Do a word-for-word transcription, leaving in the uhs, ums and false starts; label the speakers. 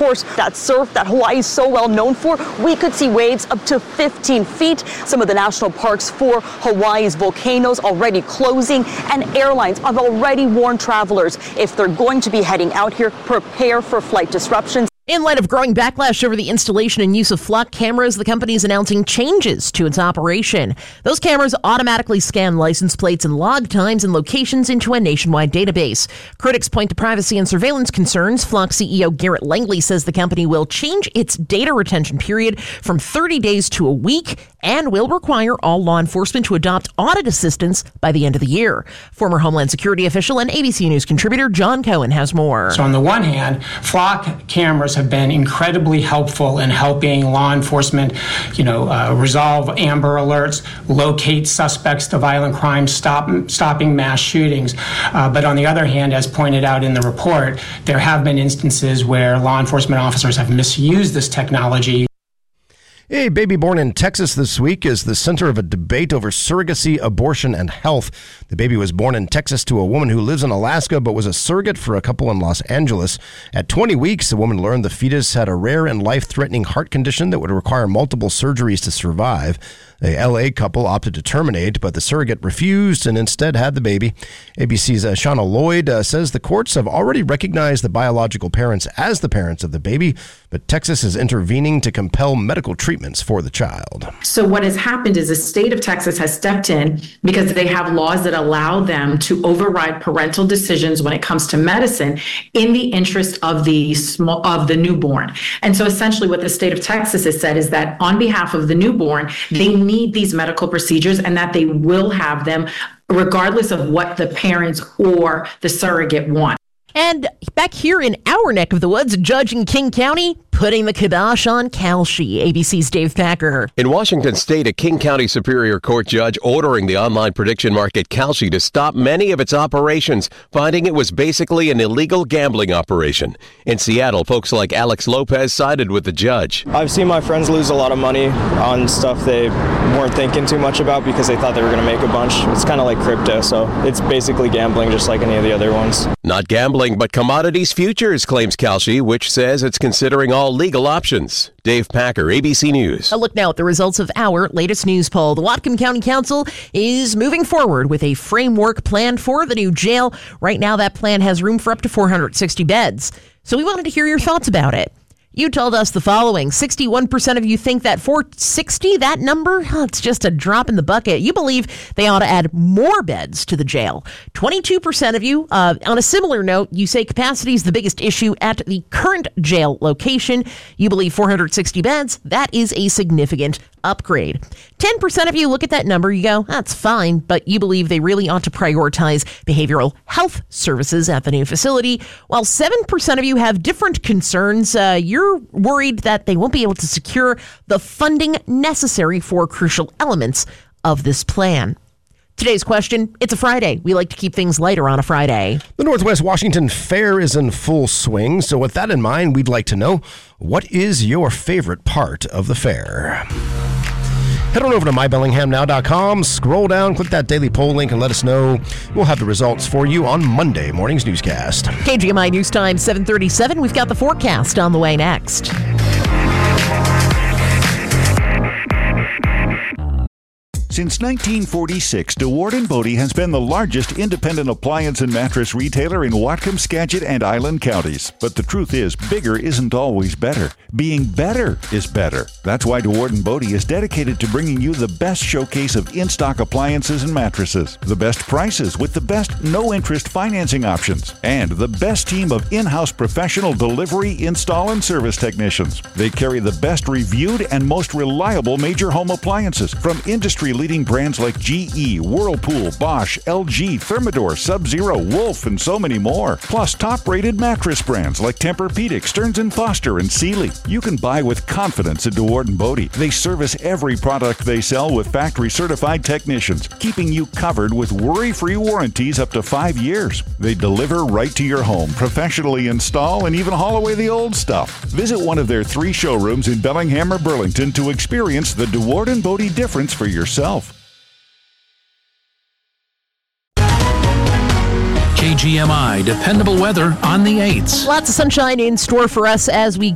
Speaker 1: course, that surf that Hawaii is so well known for, we could see waves up to fifteen feet. Some of the national parks for Hawaii's volcanoes already closing, and airlines have already warned travelers if they're going to be heading out here, prepare for flight disruptions.
Speaker 2: In light of growing backlash over the installation and use of flock cameras, the company is announcing changes to its operation. Those cameras automatically scan license plates and log times and locations into a nationwide database. Critics point to privacy and surveillance concerns. Flock C E O Garrett Langley says the company will change its data retention period from thirty days to a week and will require all law enforcement to adopt audit assistance by the end of the year. Former Homeland Security official and A B C News contributor John Cohen has more.
Speaker 3: So on the one hand, flock cameras have been incredibly helpful in helping law enforcement, you know, uh, resolve Amber Alerts, locate suspects to violent crimes, stop stopping mass shootings. Uh, but on the other hand, as pointed out in the report, there have been instances where law enforcement officers have misused this technology.
Speaker 4: A baby born in Texas this week is the center of a debate over surrogacy, abortion, and health. The baby was born in Texas to a woman who lives in Alaska but was a surrogate for a couple in Los Angeles. At twenty weeks, the woman learned the fetus had a rare and life-threatening heart condition that would require multiple surgeries to survive. The L A couple opted to terminate, but the surrogate refused and instead had the baby. A B C's uh, Shauna Lloyd uh, says the courts have already recognized the biological parents as the parents of the baby, but Texas is intervening to compel medical treatments for the child.
Speaker 5: So what has happened is the state of Texas has stepped in because they have laws that allow them to override parental decisions when it comes to medicine in the interest of the small, of the newborn. And so essentially what the state of Texas has said is that on behalf of the newborn, they need these medical procedures and that they will have them regardless of what the parents or the surrogate want.
Speaker 2: And back here in our neck of the woods, a judge in King County putting the kibosh on Kalshi. A B C's Dave Packer.
Speaker 6: In Washington State, a King County Superior Court judge ordering the online prediction market Kalshi to stop many of its operations, finding it was basically an illegal gambling operation. In Seattle, folks like Alex Lopez sided with the judge.
Speaker 7: I've seen my friends lose a lot of money on stuff they weren't thinking too much about because they thought they were going to make a bunch. It's kind of like crypto, so it's basically gambling just like any of the other ones.
Speaker 6: Not gambling, but commodities futures, claims Kalshi, which says it's considering all legal options. Dave Packer, A B C News.
Speaker 2: A look now at the results of our latest news poll. The Whatcom County Council is moving forward with a framework plan for the new jail. Right now, that plan has room for up to four hundred sixty beds. So we wanted to hear your thoughts about it. You told us the following. sixty-one percent of you think that four sixty, that number, oh, it's just a drop in the bucket. You believe they ought to add more beds to the jail. twenty-two percent of you, uh, on a similar note, you say capacity is the biggest issue at the current jail location. You believe four hundred sixty beds, that is a significant upgrade. ten percent of you look at that number, you go, that's fine, but you believe they really ought to prioritize behavioral health services at the new facility, while seven percent of you have different concerns. Uh, you're worried that they won't be able to secure the funding necessary for crucial elements of this plan. Today's question, it's a Friday. We like to keep things lighter on a Friday.
Speaker 4: The Northwest Washington Fair is in full swing, so with that in mind, we'd like to know, what is your favorite part of the fair? Head on over to my bellingham now dot com, scroll down, click that daily poll link, and let us know. We'll have the results for you on Monday morning's newscast.
Speaker 2: K G M I News Time, seven thirty-seven. We've got the forecast on the way next.
Speaker 8: Since nineteen forty-six, DeWard and Bodie has been the largest independent appliance and mattress retailer in Whatcom, Skagit, and Island counties. But the truth is, bigger isn't always better. Being better is better. That's why DeWard and Bodie is dedicated to bringing you the best showcase of in-stock appliances and mattresses, the best prices with the best no-interest financing options, and the best team of in-house professional delivery, install, and service technicians. They carry the best reviewed and most reliable major home appliances from industry-leading leading brands like G E, Whirlpool, Bosch, L G, Thermador, Sub-Zero, Wolf, and so many more. Plus top-rated mattress brands like Tempur-Pedic, Stearns and Foster, and Sealy. You can buy with confidence at DeWard and Bodie. They service every product they sell with factory-certified technicians, keeping you covered with worry-free warranties up to five years. They deliver right to your home, professionally install, and even haul away the old stuff. Visit one of their three showrooms in Bellingham or Burlington to experience the DeWard and Bodie difference for yourself.
Speaker 9: K G M I, dependable weather on the eights.
Speaker 2: Lots of sunshine in store for us as we